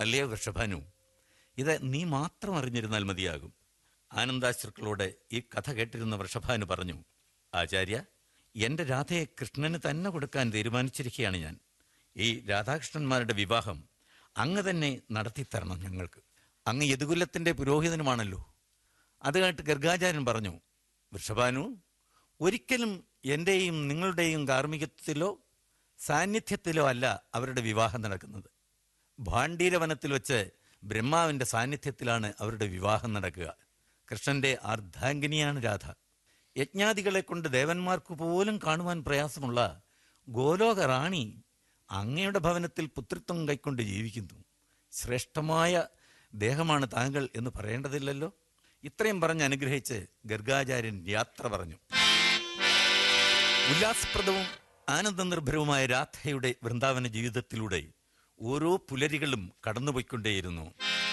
അല്ലയോ വൃഷഭാനു, ഇത് നീ മാത്രം അറിഞ്ഞിരുന്നാൽ മതിയാകും. ആനന്ദാശ്രുക്കളോട് ഈ കഥ കേട്ടിരുന്ന വൃഷഭാനു പറഞ്ഞു, ആചാര്യ, എൻ്റെ രാധയെ കൃഷ്ണന് തന്നെ കൊടുക്കാൻ തീരുമാനിച്ചിരിക്കുകയാണ് ഞാൻ. ഈ രാധാകൃഷ്ണന്മാരുടെ വിവാഹം അങ്ങ് തന്നെ നടത്തിത്തരണം ഞങ്ങൾക്ക്. അങ്ങ് യദുകുലത്തിൻ്റെ പുരോഹിതനുമാണല്ലോ. അത് കേട്ട് ഗർഗാചാര്യൻ പറഞ്ഞു, വൃഷഭാനു, ഒരിക്കലും എൻ്റെയും നിങ്ങളുടെയും കാർമ്മികത്വത്തിലോ സാന്നിധ്യത്തിലോ അല്ല അവരുടെ വിവാഹം നടക്കുന്നത്. ഭാണ്ഡീരവനത്തിൽ വെച്ച് ബ്രഹ്മാവിൻ്റെ സാന്നിധ്യത്തിലാണ് അവരുടെ വിവാഹം നടക്കുക. കൃഷ്ണന്റെ അർദ്ധാംഗിനിയാണ് രാധ. യജ്ഞാദികളെ കൊണ്ട് ദേവന്മാർക്ക് പോലും കാണുവാൻ പ്രയാസമുള്ള ഗോലോക റാണി അങ്ങയുടെ ഭവനത്തിൽ പുത്രിത്വം കൈക്കൊണ്ട് ജീവിക്കുന്നു. ശ്രേഷ്ഠമായ ദേഹമാണ് താങ്കൾ എന്ന് പറയേണ്ടതില്ലല്ലോ. ഇത്രയും പറഞ്ഞ് അനുഗ്രഹിച്ച് ഗർഗാചാര്യൻ യാത്ര പറഞ്ഞു. ഉല്ലാസപ്രദവും ആനന്ദനിർഭരവുമായ രാധയുടെ വൃന്ദാവന ജീവിതത്തിലൂടെ ഓരോ പുലരികളും കടന്നുപോയിക്കൊണ്ടേയിരുന്നു.